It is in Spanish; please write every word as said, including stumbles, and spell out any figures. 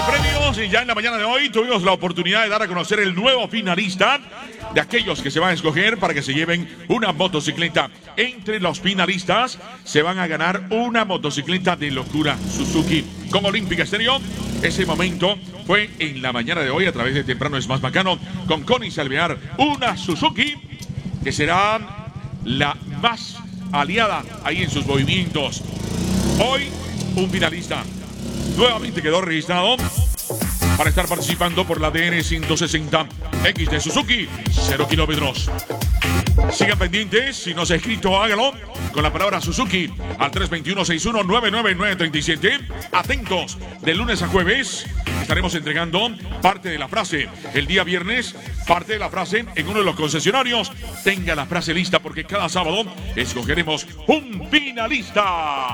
premios y ya en la mañana de hoy tuvimos la oportunidad de dar a conocer el nuevo finalista de aquellos que se van a escoger para que se lleven una motocicleta. Entre los finalistas se van a ganar una motocicleta de locura Suzuki con Olímpica Estéreo. Ese momento fue en la mañana de hoy a través de Temprano es Más Bacano con Connie Salvear, una Suzuki que será la más aliada ahí en sus movimientos. Hoy un finalista nuevamente quedó registrado para estar participando por la D N ciento sesenta X de Suzuki, cero kilómetros. Sigan pendientes, si no se ha escrito, hágalo con la palabra Suzuki al tres dos uno, seis uno nueve nueve nueve tres siete. Atentos, de lunes a jueves estaremos entregando parte de la frase. El día viernes, parte de la frase en uno de los concesionarios. Tenga la frase lista porque cada sábado escogeremos un finalista.